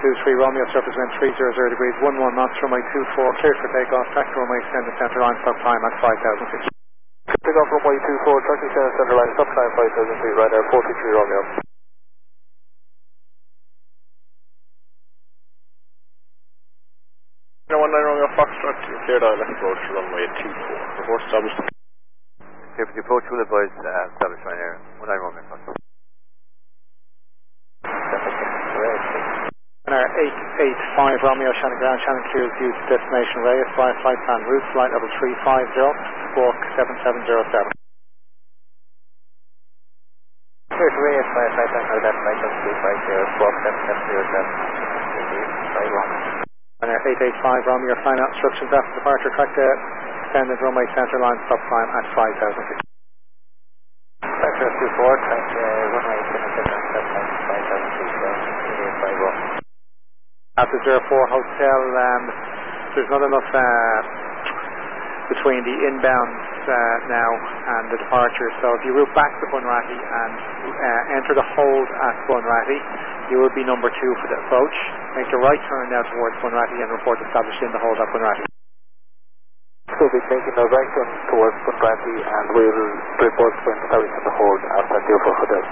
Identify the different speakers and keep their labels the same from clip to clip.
Speaker 1: 423 Romeo, surface wind 300 degrees, 11 knots, runway 24, cleared for takeoff, track to runway, extended centre line, stop time at 5,000 feet.
Speaker 2: Take off runway 24, track to extended centre line, stop time 5,000 feet, right there, 423 Romeo.
Speaker 3: 19 Romeo Foxtrot, cleared ILS approach to runway 24. Report established.
Speaker 4: Here for the approach, will advise established right here. 19 Romeo Foxtrot.
Speaker 1: Our 885 Romeo, Shannon ground, Shannon clears view to destination Reyes, flight plan route, flight level 350, squawk 7707.
Speaker 2: Clear for Reyes, flight plan route, destination 350, squawk 7707. Very long.
Speaker 1: And our 885 Romeo, your final instructions after departure, track to extended runway centre line, stop time at 5,000 feet.
Speaker 2: Track to 24, track to runway extended centre line, stop time at 5,000 feet, 885.
Speaker 1: After 04 Hotel, there's not enough between the inbounds now and the departure, so if you route back to Bunratty and enter the hold at Bunratty, you will be number 2 for the approach. Make the right turn now towards Bunratty and report established in the hold at Bunratty.
Speaker 2: We'll be making the right turn towards Bunratty and we'll report when established in the hold at the 04 Hotel.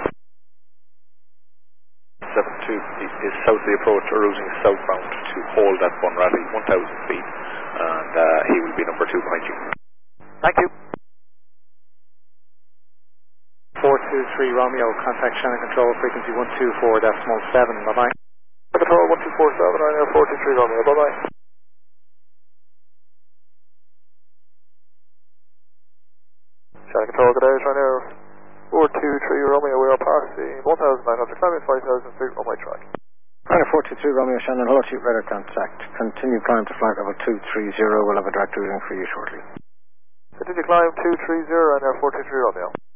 Speaker 3: 72 is south of the approach, or routing southbound to hold at Bunratty, 1,000 feet, and he will be number 2 behind you.
Speaker 4: Thank you.
Speaker 1: 423 Romeo, contact Shannon Control, frequency 124.7, bye-bye.
Speaker 2: Control 1247, right now 423 Romeo, bye-bye. Shannon Control, good day, right now 423 Romeo, we are passing 1,900, climbing 5,000 feet on my track.
Speaker 5: Right, 423 Romeo, Shannon, hello to you, radar contact. Continue climb to flight level 230, we'll have a direct routing for you shortly.
Speaker 2: Continue climb 230 and now 423 Romeo.